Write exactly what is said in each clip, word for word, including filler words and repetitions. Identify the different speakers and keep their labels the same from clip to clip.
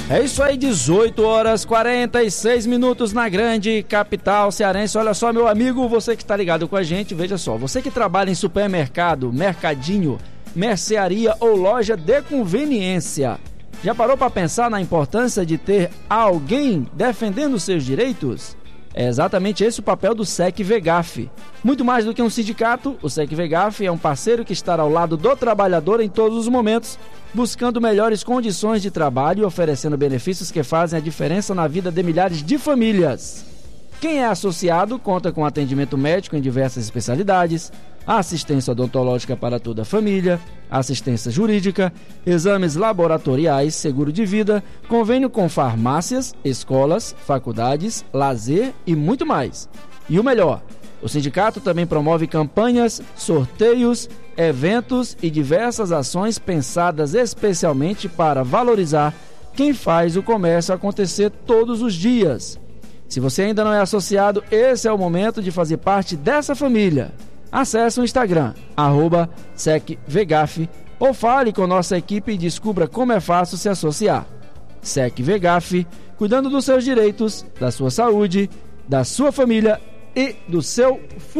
Speaker 1: É isso aí, dezoito horas e quarenta e seis minutos na grande capital cearense. Olha só, meu amigo, você que está ligado com a gente, veja só, você que trabalha em supermercado, mercadinho, mercearia ou loja de conveniência, já parou para pensar na importância de ter alguém defendendo seus direitos? É exatamente esse o papel do SEC-VEGAF. Muito mais do que um sindicato, o SEC-VEGAF é um parceiro que estará ao lado do trabalhador em todos os momentos, buscando melhores condições de trabalho e oferecendo benefícios que fazem a diferença na vida de milhares de famílias. Quem é associado conta com atendimento médico em diversas especialidades, assistência odontológica para toda a família, assistência jurídica, exames laboratoriais, seguro de vida, convênio com farmácias, escolas, faculdades, lazer e muito mais. E o melhor, o sindicato também promove campanhas, sorteios, eventos e diversas ações pensadas especialmente para valorizar quem faz o comércio acontecer todos os dias. Se você ainda não é associado, esse é o momento de fazer parte dessa família. Acesse o Instagram, arroba SECVEGAF, ou fale com nossa equipe e descubra como é fácil se associar. SECVEGAF, cuidando dos seus direitos, da sua saúde, da sua família e do seu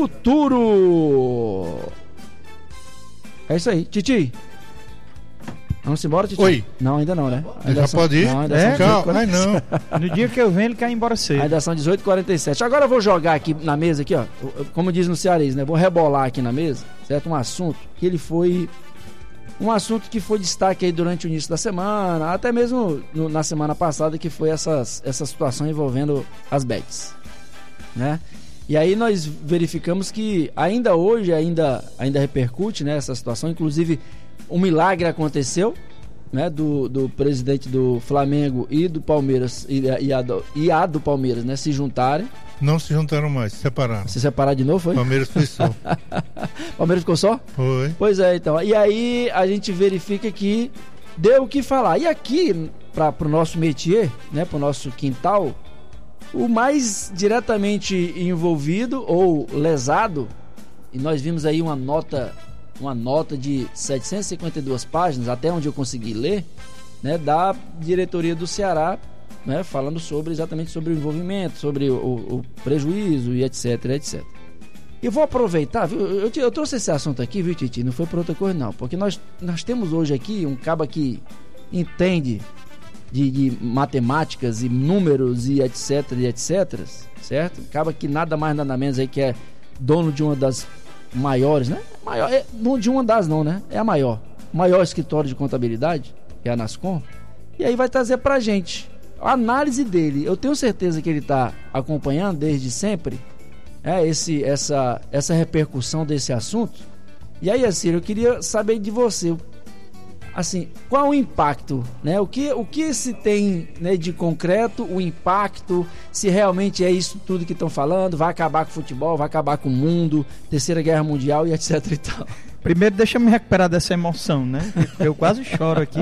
Speaker 1: futuro. É isso aí, Titi. Vamos embora, Titi?
Speaker 2: Oi.
Speaker 1: Não, ainda não, né? Ainda
Speaker 2: já
Speaker 1: são,
Speaker 2: pode ir?
Speaker 1: Não, ainda
Speaker 2: é?
Speaker 1: são
Speaker 2: Calma, ai não.
Speaker 3: No dia que eu venho, ele quer ir embora cedo.
Speaker 1: Ainda são dezoito e quarenta e sete. Agora eu vou jogar aqui na mesa, aqui, ó, como diz no cearense, né? Vou rebolar aqui na mesa, certo? Um assunto que ele foi... Um assunto que foi destaque aí durante o início da semana, até mesmo no, na semana passada, que foi essas, essa situação envolvendo as bets, né? E aí nós verificamos que ainda hoje, ainda, ainda repercute, né, essa situação. Inclusive, um milagre aconteceu, né, do, do presidente do Flamengo e do Palmeiras e, e, a, do, e a do Palmeiras, né, se juntarem.
Speaker 2: Não se juntaram mais, se separaram.
Speaker 1: Se separaram de novo, foi?
Speaker 2: Palmeiras foi só.
Speaker 1: Palmeiras ficou só?
Speaker 2: Foi.
Speaker 1: Pois é, então. E aí a gente verifica que deu o que falar. E aqui, para o nosso métier, né, para o nosso quintal, o mais diretamente envolvido ou lesado, e nós vimos aí uma nota, uma nota de setecentas e cinquenta e duas páginas, até onde eu consegui ler, né, da diretoria do Ceará, né, falando sobre exatamente sobre o envolvimento, sobre o, o prejuízo e etc, etcétera. E vou aproveitar, viu, eu, eu, eu trouxe esse assunto aqui, viu, Titi, não foi por outra coisa não, porque nós, nós temos hoje aqui um caba que entende De, de matemáticas e números e etc, e etc, certo? Acaba que nada mais nada menos aí que é dono de uma das maiores, né? Maior, é, não de uma das não, né? É a maior, maior escritório de contabilidade, que é a Nascom. E aí vai trazer pra gente a análise dele. Eu tenho certeza que ele tá acompanhando desde sempre, é, esse, essa, essa repercussão desse assunto. E aí, assim, eu queria saber de você, assim, qual o impacto, né? O que, o que se tem, né, de concreto, o impacto, se realmente é isso tudo que estão falando, vai acabar com o futebol, vai acabar com o mundo, terceira guerra mundial e etc e tal.
Speaker 3: Primeiro deixa eu me recuperar dessa emoção, né? Eu quase choro aqui,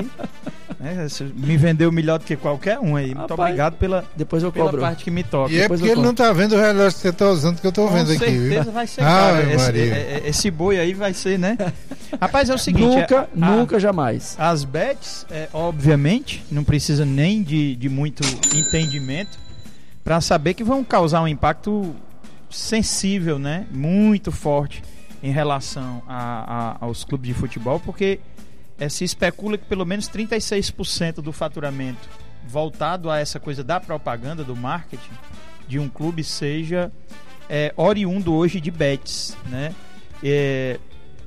Speaker 3: né? Me vendeu melhor do que qualquer um aí. Muito
Speaker 1: Rapaz,
Speaker 3: obrigado pela,
Speaker 1: depois eu
Speaker 3: pela
Speaker 1: cobro.
Speaker 3: parte que me toca.
Speaker 2: E é
Speaker 3: Depois
Speaker 2: porque ele
Speaker 3: cobro.
Speaker 2: não tá vendo o relógio que você tá usando, que eu tô
Speaker 3: Com
Speaker 2: vendo aqui, viu?
Speaker 3: certeza vai ser
Speaker 2: Ah,
Speaker 3: caro. Esse,
Speaker 2: Maria.
Speaker 3: é- é- esse boi aí vai ser, né? Rapaz, é o seguinte...
Speaker 1: Nunca,
Speaker 3: a-
Speaker 1: nunca, jamais.
Speaker 3: As bets, é, obviamente, não precisa nem de, de muito entendimento para saber que vão causar um impacto sensível, né? Muito forte em relação a, a, aos clubes de futebol, porque é, se especula que pelo menos trinta e seis por cento do faturamento voltado a essa coisa da propaganda, do marketing de um clube seja é, oriundo hoje de bets, né? É,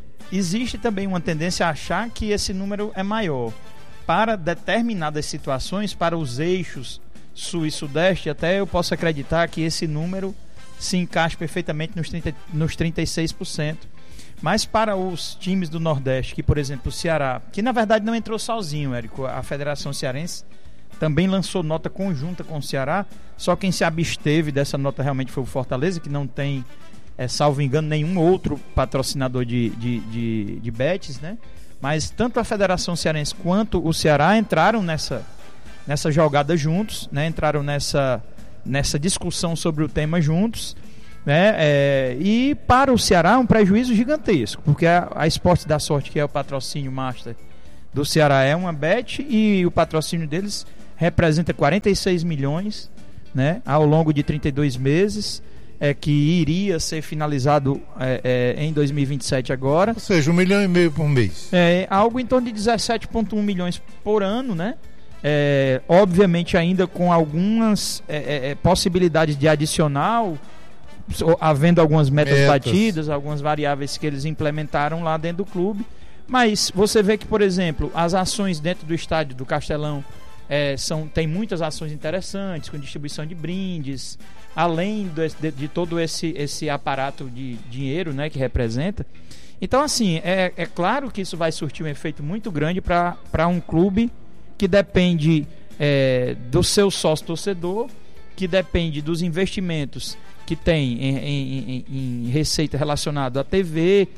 Speaker 3: existe também uma tendência a achar que esse número é maior. Para determinadas situações, para os eixos sul e sudeste, até eu posso acreditar que esse número se encaixa perfeitamente nos, trinta, nos trinta e seis por cento. Mas para os times do Nordeste, que por exemplo o Ceará, que na verdade não entrou sozinho, Érico, a Federação Cearense também lançou nota conjunta com o Ceará, só quem se absteve dessa nota realmente foi o Fortaleza, que não tem, é, salvo engano, nenhum outro patrocinador de, de, de, de bets, né? Mas tanto a Federação Cearense quanto o Ceará entraram nessa, nessa jogada juntos, né? Entraram nessa, nessa discussão sobre o tema juntos, né? É, e para o Ceará é um prejuízo gigantesco, porque a, a Esporte da Sorte, que é o patrocínio master do Ceará, é uma bet, e o patrocínio deles representa quarenta e seis milhões, né, ao longo de trinta e dois meses, é, que iria ser finalizado é, é, em dois mil e vinte e sete agora.
Speaker 2: Ou seja, um milhão e meio por mês.
Speaker 3: É, algo em torno de dezessete vírgula um milhões por ano, né? É, obviamente ainda com algumas é, é, possibilidades de adicional, havendo algumas metas, metas batidas, algumas variáveis que eles implementaram lá dentro do clube. Mas você vê que, por exemplo, as ações dentro do estádio do Castelão é, são, tem muitas ações interessantes, com distribuição de brindes, além do, de, de todo esse, esse aparato de dinheiro, né, que representa. Então, assim, é, é claro que isso vai surtir um efeito muito grande para um clube que depende é, do seu sócio-torcedor, que depende dos investimentos que tem em, em, em, em receita relacionada à T V,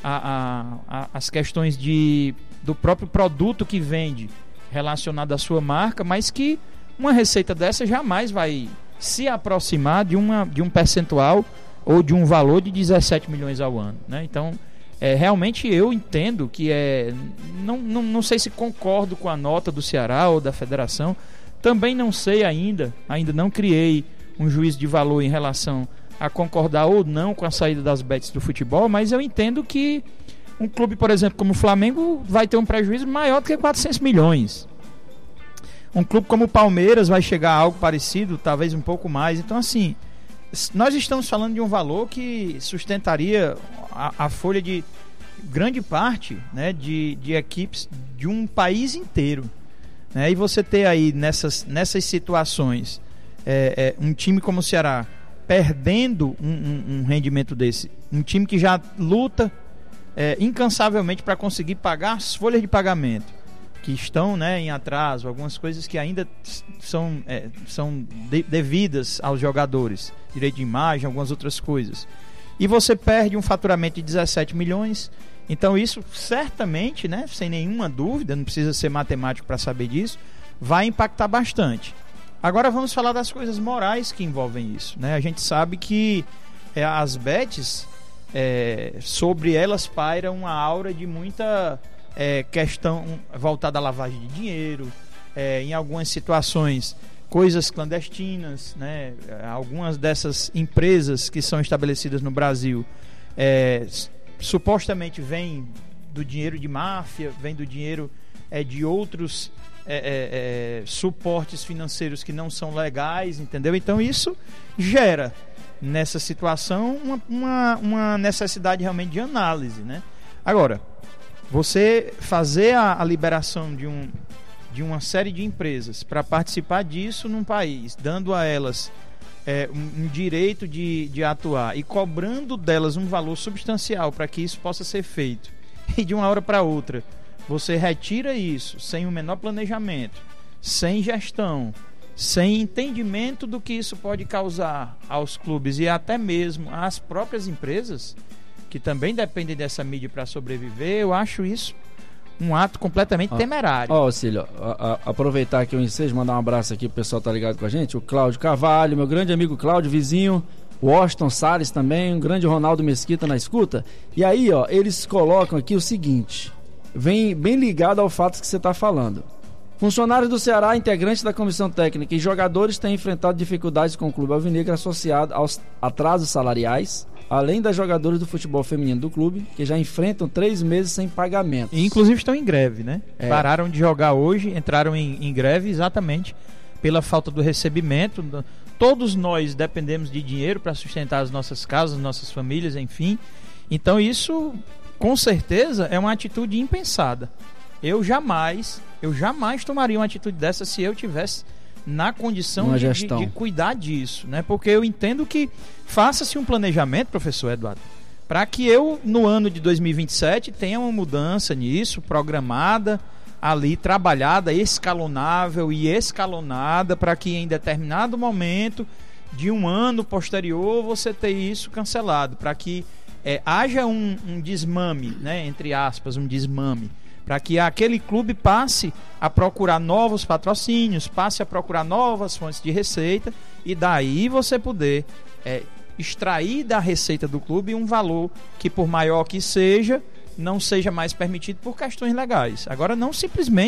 Speaker 3: a, a, a, as questões de, do próprio produto que vende relacionado à sua marca, mas que uma receita dessa jamais vai se aproximar de, uma, de um percentual ou de um valor de dezessete milhões ao ano, né? Então, é, realmente eu entendo que é... Não, não, não sei se concordo com a nota do Ceará ou da federação, também não sei ainda, ainda não criei um juízo de valor em relação a concordar ou não com a saída das bets do futebol, mas eu entendo que um clube, por exemplo, como o Flamengo vai ter um prejuízo maior do que quatrocentos milhões. Um clube como o Palmeiras vai chegar a algo parecido, talvez um pouco mais. Então, assim, nós estamos falando de um valor que sustentaria a, a folha de grande parte, né, de, de equipes de um país inteiro, né? E você ter aí nessas, nessas situações é, é, um time como o Ceará perdendo um, um, um rendimento desse, um time que já luta É, incansavelmente para conseguir pagar as folhas de pagamento que estão, né, em atraso, algumas coisas que ainda são, é, são de, devidas aos jogadores, direito de imagem, algumas outras coisas, e você perde um faturamento de dezessete milhões. Então isso certamente, né, sem nenhuma dúvida, não precisa ser matemático para saber disso, vai impactar bastante. Agora vamos falar das coisas morais que envolvem isso, né? A gente sabe que é, as bets, É, sobre elas paira uma aura de muita é, questão voltada à lavagem de dinheiro, é, em algumas situações coisas clandestinas, né? Algumas dessas empresas que são estabelecidas no Brasil é, supostamente vêm do dinheiro de máfia, vêm do dinheiro é, de outros é, é, é, suportes financeiros que não são legais, entendeu? Então isso gera nessa situação uma, uma, uma necessidade realmente de análise, né? Agora, você fazer a, a liberação de, um, de uma série de empresas para participar disso num país, dando a elas é, um, um direito de, de atuar e cobrando delas um valor substancial para que isso possa ser feito, e de uma hora para outra você retira isso sem o menor planejamento, sem gestão, sem entendimento do que isso pode causar aos clubes e até mesmo às próprias empresas que também dependem dessa mídia para sobreviver, eu acho isso um ato completamente
Speaker 1: ó,
Speaker 3: temerário.
Speaker 1: Ó, Cílio, a, a, aproveitar aqui o ensejo, mandar um abraço aqui, o pessoal tá ligado com a gente, o Cláudio Carvalho, meu grande amigo Cláudio, vizinho, o Washington Salles também, um grande Ronaldo Mesquita na escuta. E aí, ó, eles colocam aqui o seguinte, vem bem ligado ao fato que você tá falando. Funcionários do Ceará, integrantes da comissão técnica e jogadores têm enfrentado dificuldades com o clube alvinegro associado aos atrasos salariais, além das jogadoras do futebol feminino do clube, que já enfrentam três meses sem pagamento.
Speaker 3: E inclusive estão em greve, né?
Speaker 1: É.
Speaker 3: Pararam de jogar hoje, entraram em, em greve exatamente pela falta do recebimento. Todos nós dependemos de dinheiro para sustentar as nossas casas, nossas famílias, enfim. Então isso, com certeza, é uma atitude impensada. Eu jamais, eu jamais tomaria uma atitude dessa se eu tivesse na condição de, de, de cuidar disso, né? Porque eu entendo que faça-se um planejamento, professor Eduardo, para que eu, no ano de dois mil e vinte e sete, tenha uma mudança nisso, programada, ali, trabalhada, escalonável e escalonada, para que em determinado momento de um ano posterior você tenha isso cancelado, para que é, haja um, um desmame, né? Entre aspas, um desmame, para que aquele clube passe a procurar novos patrocínios, passe a procurar novas fontes de receita, e daí você poder é, extrair da receita do clube um valor que, por maior que seja, não seja mais permitido por questões legais. Agora, não simplesmente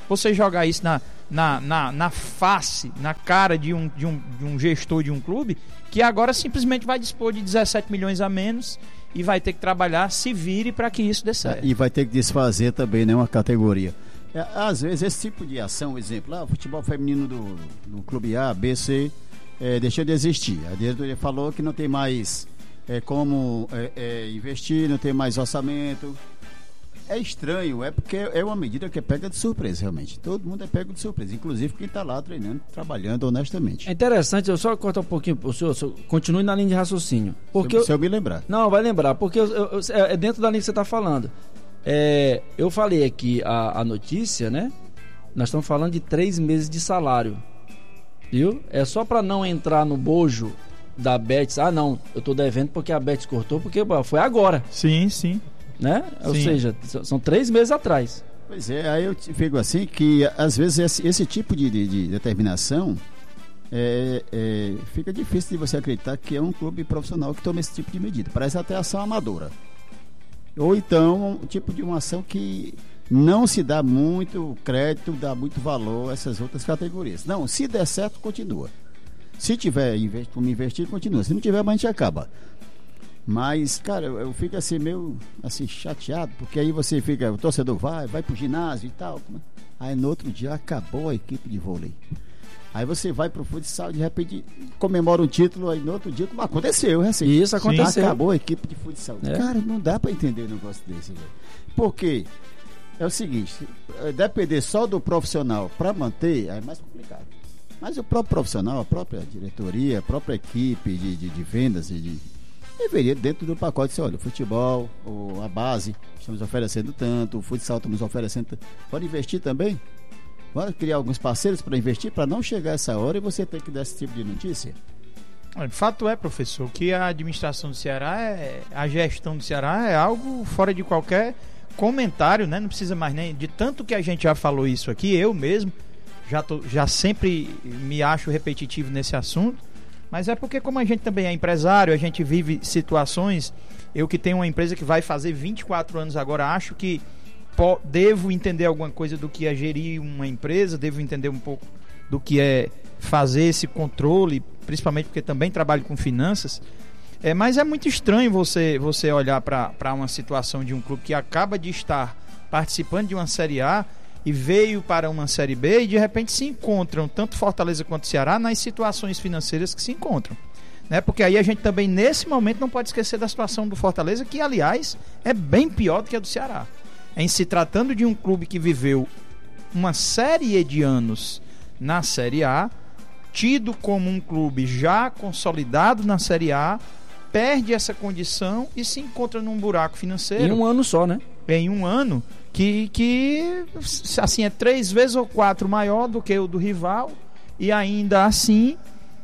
Speaker 3: você jogar isso na, na, na, na face, na cara de um, de, um, de um gestor de um clube, que agora simplesmente vai dispor de dezessete milhões a menos e vai ter que trabalhar, se vire para que isso dê certo.
Speaker 4: E vai ter que desfazer também, né, uma categoria. É, às vezes esse tipo de ação, exemplo, ah, o futebol feminino do, do clube A, B, C, é, deixou de existir. A diretoria falou que não tem mais é, como é, é, investir, não tem mais orçamento. É estranho, é porque é uma medida que é pega de surpresa, realmente. Todo mundo é pego de surpresa, inclusive quem está lá treinando, trabalhando honestamente.
Speaker 1: É interessante, eu só cortar um pouquinho, o senhor, o senhor continue na linha de raciocínio. Porque
Speaker 4: se, eu,
Speaker 1: eu,
Speaker 4: se eu me lembrar.
Speaker 1: Não, vai lembrar, porque eu, eu, é dentro da linha que você está falando. É, eu falei aqui a, a notícia, né? Nós estamos falando de três meses de salário, viu? É só para não entrar no bojo da Betis. Ah, não, eu estou devendo porque a Betis cortou, porque foi agora.
Speaker 3: Sim, sim.
Speaker 1: Né? Ou
Speaker 3: Sim.
Speaker 1: seja, são três meses atrás.
Speaker 4: Pois é, aí eu fico assim que às vezes esse, esse tipo de, de, de determinação é, é, fica difícil de você acreditar que é um clube profissional que toma esse tipo de medida. Parece até ação amadora. Ou então um tipo de uma ação que não se dá muito crédito, dá muito valor a essas outras categorias. Não, se der certo, continua. Se tiver investi- como investir, continua. Se não tiver, a gente acaba. Mas, cara, eu, eu fico assim meio assim, chateado, porque aí você fica, o torcedor vai, vai pro ginásio e tal. Aí no outro dia acabou a equipe de vôlei. Aí você vai pro futsal, de repente comemora um título, aí no outro dia, como aconteceu, assim.
Speaker 1: Isso aconteceu.
Speaker 4: Acabou a equipe de futsal.
Speaker 1: É.
Speaker 4: Cara, não dá pra entender um negócio desse, velho. Porque é o seguinte, depender só do profissional pra manter, aí é mais complicado. Mas o próprio profissional, a própria diretoria, a própria equipe de, de, de vendas e de deveria, dentro do pacote, dizer, olha, o futebol, o, a base, estamos oferecendo tanto, o futsal estamos oferecendo tanto. Pode investir também? Bora criar alguns parceiros para investir, para não chegar essa hora e você ter que dar esse tipo de notícia?
Speaker 3: O fato é, professor, que a administração do Ceará, é, a gestão do Ceará é algo fora de qualquer comentário, né? Não precisa mais nem de tanto que a gente já falou isso aqui, eu mesmo já, tô, já sempre me acho repetitivo nesse assunto. Mas é porque, como a gente também é empresário, a gente vive situações. Eu que tenho uma empresa que vai fazer vinte e quatro anos agora, acho que po- devo entender alguma coisa do que é gerir uma empresa, devo entender um pouco do que é fazer esse controle, principalmente porque também trabalho com finanças. É, mas é muito estranho você, você olhar para uma situação de um clube que acaba de estar participando de uma Série A e veio para uma Série B e de repente se encontram, tanto Fortaleza quanto Ceará, nas situações financeiras que se encontram, né? Porque aí a gente também, nesse momento, não pode esquecer da situação do Fortaleza, que, aliás, é bem pior do que a do Ceará. Em se tratando de um clube que viveu uma série de anos na Série A, tido como um clube já consolidado na Série A, perde essa condição e se encontra num buraco financeiro.
Speaker 1: Em um ano só, né?
Speaker 3: Em um ano que, que assim, é três vezes ou quatro maior do que o do rival, e ainda assim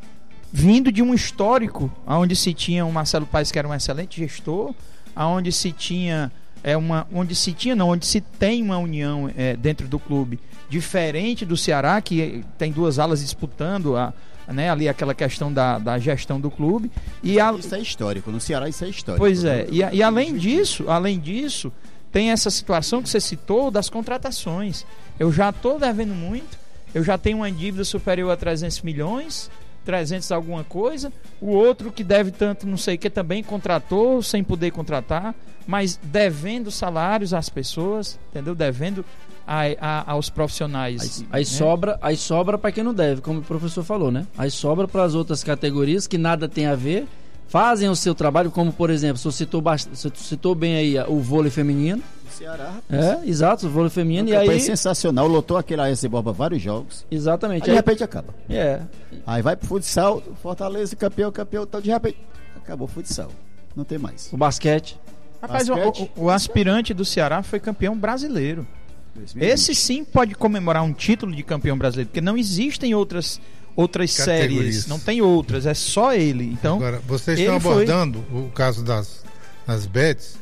Speaker 3: vindo de um histórico onde se tinha o Marcelo Paes, que era um excelente gestor, onde se tinha é uma, onde se tinha não, onde se tem uma união é, dentro do clube, diferente do Ceará, que tem duas alas disputando a, né, ali aquela questão da, da gestão do clube. E a...
Speaker 4: Isso é histórico, no Ceará isso é histórico.
Speaker 3: Pois é, e, e além disso, além disso, tem essa situação que você citou das contratações. Eu já estou devendo muito, eu já tenho uma dívida superior a trezentos milhões, trezentos alguma coisa, o outro que deve tanto não sei o que também contratou sem poder contratar, mas devendo salários às pessoas, entendeu? Devendo a, a, aos profissionais.
Speaker 1: Aí, aí
Speaker 3: né? sobra,
Speaker 1: aí sobra para quem não deve, como o professor falou, né? Aí sobra para as outras categorias que nada tem a ver, fazem o seu trabalho, como por exemplo, você citou, você citou bem aí o vôlei feminino.
Speaker 4: Ceará.
Speaker 1: É, exato, o vôlei feminino. E aí...
Speaker 4: Foi sensacional, lotou aquele A S Borba vários jogos.
Speaker 1: Exatamente.
Speaker 4: Aí, de repente acaba.
Speaker 1: É.
Speaker 4: Aí vai pro futsal, Fortaleza, campeão, campeão, tal, de repente acabou o futsal. Não tem mais.
Speaker 1: O basquete.
Speaker 3: Rapaz,
Speaker 4: basquete.
Speaker 3: O, o, o aspirante do Ceará foi campeão brasileiro. dois mil e vinte. Esse sim pode comemorar um título de campeão brasileiro, porque não existem outras, outras séries, não tem outras, é só ele. Então,
Speaker 2: agora, vocês estão abordando foi... o caso das, das bets,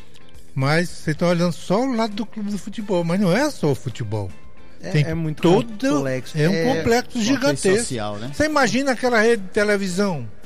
Speaker 2: mas vocês estão olhando só o lado do clube do futebol, mas não é só o futebol.
Speaker 5: É,
Speaker 2: tem
Speaker 5: é muito
Speaker 2: todo,
Speaker 5: complexo.
Speaker 2: É um
Speaker 5: é...
Speaker 2: complexo gigantesco.
Speaker 4: Social, né?
Speaker 2: Você imagina aquela rede de televisão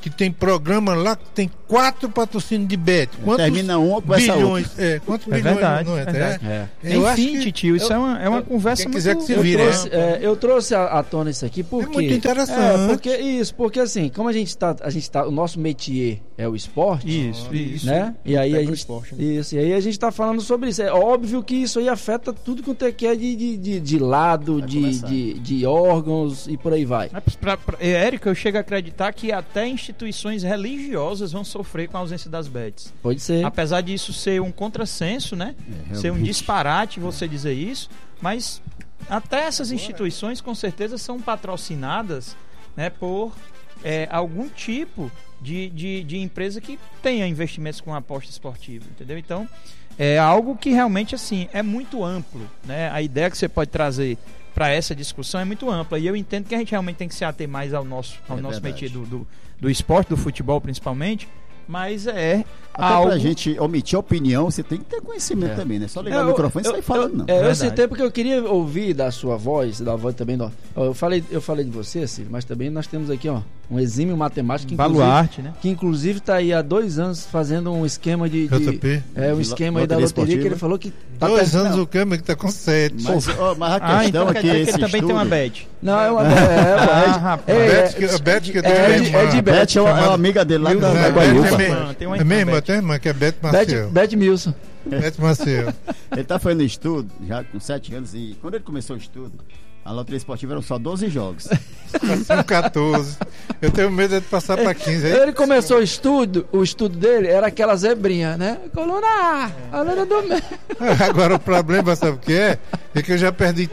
Speaker 2: que tem programa lá que tem quatro patrocínios de bet. Quantos
Speaker 4: termina um, começa
Speaker 2: bilhões?
Speaker 4: outro.
Speaker 2: É, quantos
Speaker 3: É
Speaker 2: bilhões
Speaker 3: verdade,
Speaker 2: não é?
Speaker 3: verdade.
Speaker 1: É.
Speaker 2: Eu acho
Speaker 3: Enfim,
Speaker 2: que-
Speaker 3: tio, isso
Speaker 2: eu-
Speaker 3: é uma, é uma
Speaker 2: eu-
Speaker 3: conversa
Speaker 2: quem
Speaker 3: muito...
Speaker 2: quiser que se
Speaker 1: Eu
Speaker 2: vire,
Speaker 1: trouxe,
Speaker 2: né?
Speaker 1: é, eu trouxe à à tona isso aqui porque...
Speaker 2: É muito interessante.
Speaker 1: É, porque, isso, porque assim, como a gente tá, a gente tá, o nosso métier é o esporte,
Speaker 3: Isso, isso.
Speaker 1: né? E aí a
Speaker 5: Pega o
Speaker 1: gente,
Speaker 5: esporte, né?
Speaker 1: isso, e aí a gente tá falando sobre isso. É óbvio que isso aí afeta tudo quanto é que é de, de, de, de lado,
Speaker 4: Vai
Speaker 1: de,
Speaker 4: começar.
Speaker 1: de, de órgãos e por aí vai.
Speaker 3: Mas pra- pra- Érica, eu chego a acreditar que até instituições religiosas vão sofrer com a ausência das bets.
Speaker 1: Pode ser.
Speaker 3: Apesar disso ser um contrassenso, né?
Speaker 4: É,
Speaker 3: ser um
Speaker 4: realmente.
Speaker 3: disparate você dizer isso, mas até essas instituições com certeza são patrocinadas, né, por é, algum tipo de, de, de empresa que tenha investimentos com aposta esportiva, entendeu? Então, é algo que realmente assim é muito amplo, né? A ideia que você pode trazer para essa discussão é muito ampla e eu entendo que a gente realmente tem que se ater mais ao nosso, ao
Speaker 4: É
Speaker 3: nosso
Speaker 4: verdade.
Speaker 3: métier do, do, do esporte, do futebol principalmente, mas é
Speaker 4: Até
Speaker 3: algo...
Speaker 4: pra gente omitir opinião, você tem que ter conhecimento
Speaker 1: É.
Speaker 4: também, né? Só ligar
Speaker 1: É,
Speaker 4: o microfone e
Speaker 1: eu-
Speaker 4: sair falando, não.
Speaker 1: É, eu
Speaker 3: Verdade.
Speaker 1: citei porque eu queria ouvir da sua voz, da voz também. Ó, eu falei, eu falei de você, Ciro, mas também nós temos aqui, ó, um exímio matemático que inclusive,
Speaker 3: baluarte, né?
Speaker 1: que inclusive tá aí há dois anos fazendo um esquema de, de-
Speaker 2: J P.
Speaker 1: é um
Speaker 4: De
Speaker 1: esquema aí da
Speaker 4: loteria
Speaker 1: loteria que ele
Speaker 4: esportiva.
Speaker 1: falou que tá
Speaker 2: Dois
Speaker 1: ter-
Speaker 2: anos
Speaker 1: não,
Speaker 2: o câmbio que tá com sete.
Speaker 4: Mas, ó, mas a
Speaker 3: Ah,
Speaker 4: questão
Speaker 3: então quer
Speaker 4: aqui,
Speaker 3: dizer que
Speaker 4: esse
Speaker 3: ele também tem uma
Speaker 4: estudo-
Speaker 3: bet.
Speaker 1: não é uma é, é,
Speaker 3: Ah,
Speaker 1: é,
Speaker 3: rapaz.
Speaker 1: é,
Speaker 2: Bet que- a Bet que eu tenho
Speaker 1: é,
Speaker 2: uma
Speaker 1: de-
Speaker 2: irmã.
Speaker 1: é de
Speaker 4: Beth
Speaker 1: Bet,
Speaker 4: é uma, é
Speaker 1: chamada-
Speaker 4: uma amiga dele lá
Speaker 1: Não,
Speaker 4: da,
Speaker 2: Não,
Speaker 4: da
Speaker 2: é
Speaker 4: Guaiúva.
Speaker 2: Bet,
Speaker 3: Guaiúva.
Speaker 2: é
Speaker 3: Tem uma
Speaker 2: mesmo, é mesmo,
Speaker 3: Bet.
Speaker 2: até irmã, que é Bet
Speaker 1: Bet,
Speaker 2: Maciel.
Speaker 1: Bet Milson.
Speaker 2: Bet Maciel.
Speaker 4: Ele tá fazendo estudo, já com sete anos, e quando ele começou o estudo, a loteria esportiva eram só doze jogos.
Speaker 2: São quatorze. Eu tenho medo de passar para quinze. Aí,
Speaker 1: Ele começou o estudo, o estudo dele era aquela zebrinha, né? Coluna A, coluna do meio.
Speaker 2: agora o problema, sabe o que é? É que eu já perdi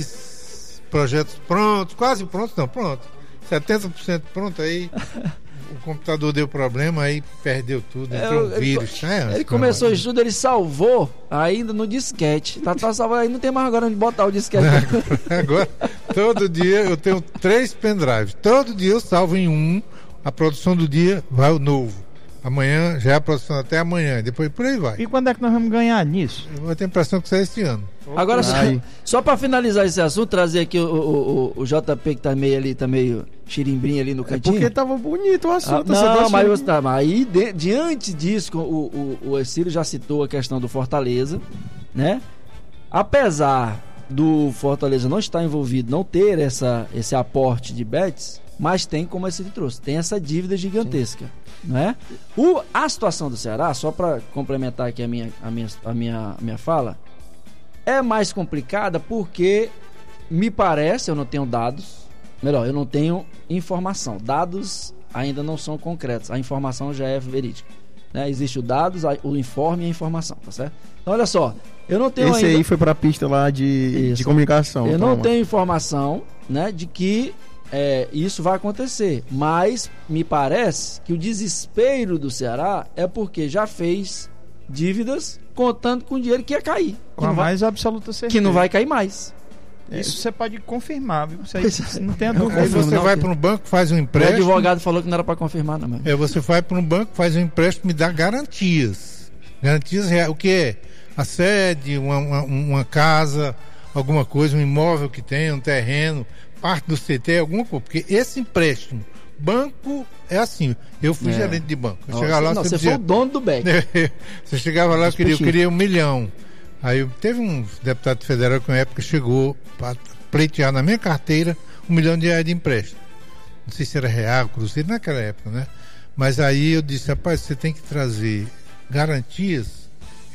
Speaker 2: três projetos prontos, quase prontos, não, pronto. setenta por cento pronto, aí o computador deu problema, aí perdeu tudo,
Speaker 1: É,
Speaker 2: entrou um
Speaker 1: ele-
Speaker 2: vírus. né?
Speaker 1: Ele começou o estudo, ele salvou ainda no disquete. Tá, tá salvando, aí não tem mais agora onde botar o disquete.
Speaker 2: Agora, todo dia eu tenho três pendrives. Todo dia eu salvo em um. A produção do dia vai o novo. Amanhã já é a produção até amanhã. Depois por aí vai.
Speaker 3: E quando é que nós vamos ganhar nisso?
Speaker 2: Eu tenho a impressão que sai esse ano.
Speaker 1: Agora, só,
Speaker 3: Ai.
Speaker 1: só pra finalizar esse assunto, trazer aqui o, o, o, o J P que tá meio ali, tá meio xirimbrinho ali no
Speaker 5: É
Speaker 1: cantinho.
Speaker 5: porque tava bonito o
Speaker 1: Ah,
Speaker 5: assunto. você
Speaker 1: não,
Speaker 5: trouxe
Speaker 1: mas,
Speaker 5: um-
Speaker 1: você tá, mas aí de- diante disso, o, o, o Ciro já citou a questão do Fortaleza, né? Apesar do Fortaleza não estar envolvido, não ter essa, esse aporte de bets, mas tem, como esse ele trouxe, tem essa dívida gigantesca, né? O, a situação do Ceará, só para complementar aqui a minha, a, minha, a, minha, a minha fala, é mais complicada porque me parece, eu não tenho dados, melhor, eu não tenho informação. Dados ainda não são concretos, a informação já é verídica, né? Existe o dados, a- o informe e a informação, tá certo? Então olha só, eu não tenho
Speaker 5: Esse
Speaker 1: ainda,
Speaker 5: aí foi pra pista lá de,
Speaker 1: Isso.
Speaker 5: de comunicação.
Speaker 1: eu não
Speaker 5: Toma.
Speaker 1: tenho informação, né, de que é, isso vai acontecer, mas me parece que o desespero do Ceará é porque já fez dívidas contando com dinheiro que ia cair, que
Speaker 3: Com a
Speaker 1: não vai,
Speaker 3: mais absoluta certeza.
Speaker 1: que não vai cair mais.
Speaker 3: Isso você pode confirmar, viu? Isso aí
Speaker 1: Pois é.
Speaker 3: não tem a
Speaker 2: Aí
Speaker 3: dúvida.
Speaker 2: você
Speaker 1: não,
Speaker 2: vai
Speaker 1: que-
Speaker 2: para um banco, faz um
Speaker 1: O
Speaker 2: empréstimo.
Speaker 1: advogado falou que não era para confirmar, não, mas...
Speaker 2: É, você vai para um banco, faz um empréstimo e dá garantias. Garantias reais. O que é? A sede, uma, uma, uma casa, alguma coisa, um imóvel que tem, um terreno, parte do C T, alguma coisa. Porque esse empréstimo, banco é assim. Eu fui
Speaker 1: É.
Speaker 2: gerente de banco. Eu
Speaker 1: Ó,
Speaker 2: chegava lá,
Speaker 1: não,
Speaker 2: você
Speaker 1: você
Speaker 2: dizia,
Speaker 1: foi o dono do Beck.
Speaker 2: você chegava lá, eu queria, eu
Speaker 1: peixinhos.
Speaker 2: queria um milhão. Aí eu- teve um deputado federal que na época chegou para pleitear na minha carteira um milhão de reais de empréstimo. Não sei se era real, cruzeiro, naquela época, né? Mas aí eu disse, rapaz, você tem que trazer garantias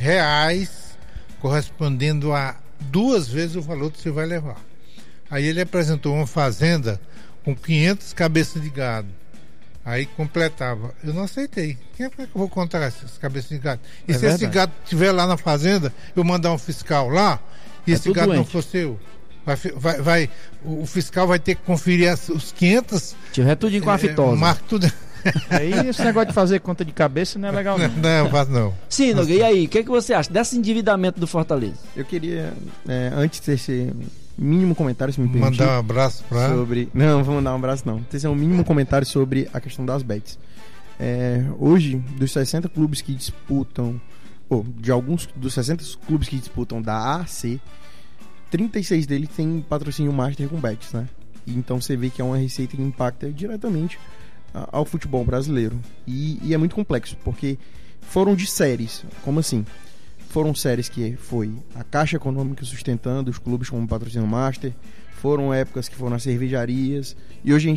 Speaker 2: reais correspondendo a duas vezes o valor que você vai levar. Aí ele apresentou uma fazenda com quinhentas cabeças de gado. Aí completava. Eu não aceitei. Quem é que eu vou contar essas cabeças de gado? E
Speaker 3: É
Speaker 2: se esse
Speaker 3: verdade.
Speaker 2: gado estiver lá na fazenda, eu mandar um fiscal lá, e
Speaker 1: É
Speaker 2: esse
Speaker 1: tudo
Speaker 2: gado não
Speaker 1: doente.
Speaker 2: for seu? Vai, fi- vai, vai- o o fiscal vai ter que conferir as, os quinhentos.
Speaker 1: Tiver tudo com a
Speaker 2: é,
Speaker 1: fitosa.
Speaker 2: marca tudo.
Speaker 3: Aí esse negócio de fazer conta de cabeça não é legal, não.
Speaker 2: Não, faz não.
Speaker 1: Sim, Nogueira, e aí, o que, que você acha desse endividamento do Fortaleza?
Speaker 5: Eu queria, é, antes desse mínimo comentário, se me permitir,
Speaker 2: Mandar um abraço para.
Speaker 5: sobre... Não, vou mandar um abraço não. Esse é um mínimo comentário sobre a questão das bets. É, hoje, dos sessenta clubes que disputam, ou de alguns dos sessenta clubes que disputam da A a C, trinta e seis deles têm patrocínio master com bets, né? E então você vê que é uma receita que impacta diretamente ao futebol brasileiro. E, e é muito complexo, porque foram de séries. Como assim? Foram séries que foi a Caixa Econômica sustentando os clubes como patrocínio master, foram épocas que foram as cervejarias, e hoje a gente